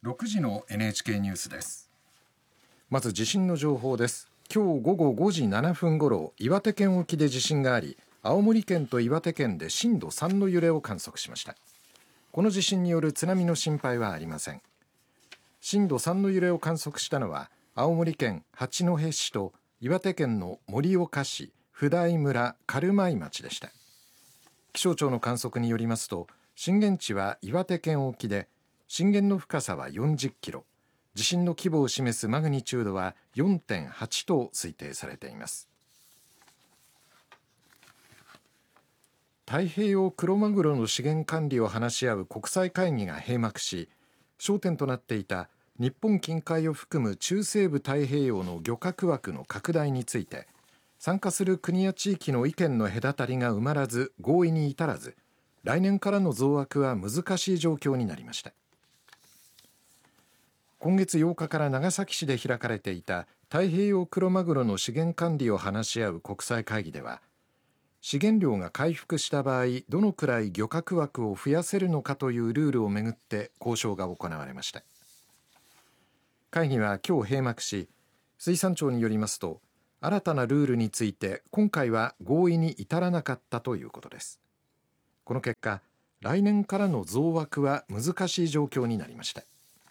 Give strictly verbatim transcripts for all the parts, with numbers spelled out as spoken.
ろくじの エヌエイチケー ニュースです。 まず地震の情報です。今日午後ごじななふんごろ、岩手県沖で地震があり、青森県と岩手県で震度さんの揺れを観測しました。この地震による津波の心配はありません。震度さんの揺れを観測したのは青森県八戸市と岩手県の盛岡市、普代村、軽米町でした。気象庁の観測によりますと、震源地は岩手県沖で、震源の深さはよんじゅっキロ、地震の規模を示すマグニチュードは よんてんはち と推定されています。太平洋クロマグロの資源管理を話し合う国際会議が閉幕し、焦点となっていた日本近海を含む中西部太平洋の漁獲枠の拡大について、参加する国や地域の意見の隔たりが埋まらず合意に至らず、来年からの増枠は難しい状況になりました。今月ようかから長崎市で開かれていた太平洋クロマグロの資源管理を話し合う国際会議では、資源量が回復した場合、どのくらい漁獲枠を増やせるのかというルールをめぐって交渉が行われました。会議は今日閉幕し、水産庁によりますと、新たなルールについて今回は合意に至らなかったということです。この結果、来年からの増枠は難しい状況になりました。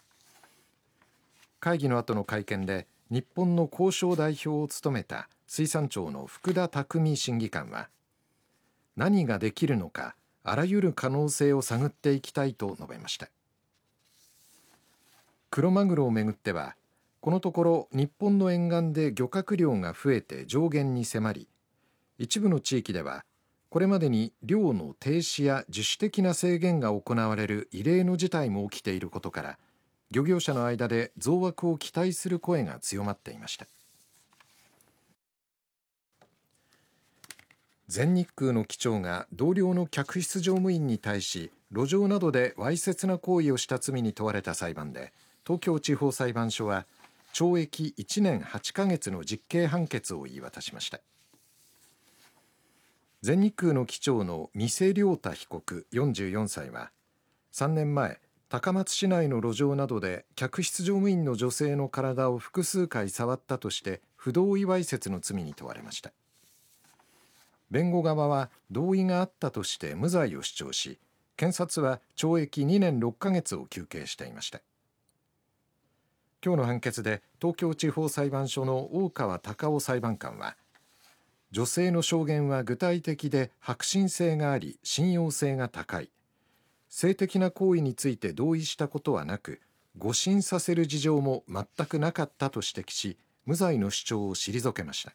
会議の後の会見で、日本の交渉代表を務めた水産庁の福田匠審議官は、何ができるのか、あらゆる可能性を探っていきたいと述べました。クロマグロをめぐっては、このところ日本の沿岸で漁獲量が増えて上限に迫り、一部の地域ではこれまでに漁の停止や自主的な制限が行われる異例の事態も起きていることから、漁業者の間で増枠を期待する声が強まっていました。全日空の機長が同僚の客室乗務員に対し、路上などでわいせつな行為をした罪に問われた裁判で、東京地方裁判所は懲役いちねんはちかげつの実刑判決を言い渡しました。全日空の機長の三瀬亮太被告よんじゅうよんさいは、さんねんまえ高松市内の路上などで客室乗務員の女性の体を複数回触ったとして不同意わいせつの罪に問われました。弁護側は同意があったとして無罪を主張し、検察は懲役にねんろっかげつを求刑していました。今日の判決で東京地方裁判所の大川隆夫裁判官は、女性の証言は具体的で迫真性があり信用性が高い、性的な行為について同意したことはなく、誤信させる事情も全くなかったと指摘し、無罪の主張を退けました。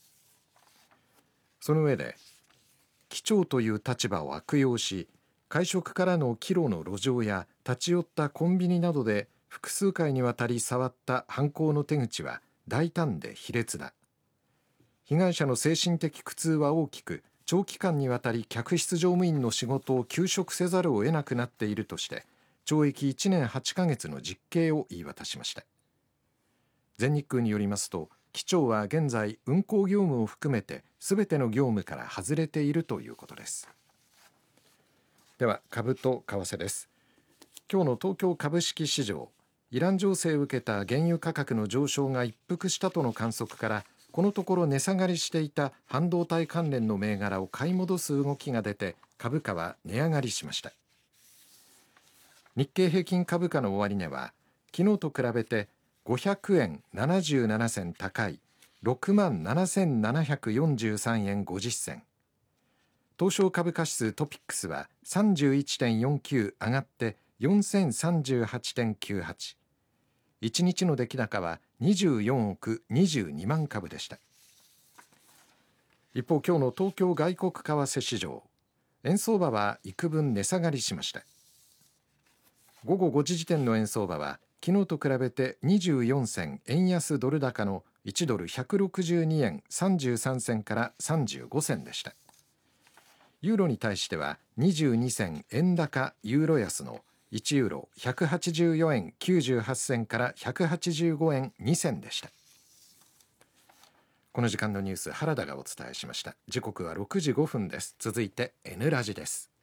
その上で、機長という立場を悪用し、会食からの帰路の路上や立ち寄ったコンビニなどで複数回にわたり触った犯行の手口は大胆で卑劣だ。被害者の精神的苦痛は大きく、長期間にわたり客室乗務員の仕事を休職せざるを得なくなっているとして、懲役いちねんはちかげつの実刑を言い渡しました。全日空によりますと、機長は現在運航業務を含めてすべての業務から外れているということです。では株と為替です。今日の東京株式市場、イラン情勢を受けた原油価格の上昇が一服したとの観測から、このところ値下がりしていた半導体関連の銘柄を買い戻す動きが出て、株価は値上がりしました。日経平均株価の終値は昨日と比べてごひゃくえんななじゅうななせん高い ろくまんななせんななひゃくよんじゅうさんえんごじゅっせん、東証株価指数トピックスは さんじゅういちてんよんきゅう 上がってよんせんさんじゅうはちてんきゅうはち、いちにちの出来高はにじゅうよんおくにじゅうにまんかぶでした。一方、今日の東京外国為替市場、円相場は幾分値下がりしました。午後ごじ時点の円相場は昨日と比べてにじゅうよんせん円安ドル高のいちドルひゃくろくじゅうにえんさんじゅうさんせんからさんじゅうごせんでした。ユーロに対してはにじゅうにせん円高ユーロ安のいちユーロひゃくはちじゅうよえんきゅうじゅうはちせんからひゃくはちじゅうごえんにせんでした。この時間のニュース、原田がお伝えしました。時刻はろくじごふんです。続いて N ラジです。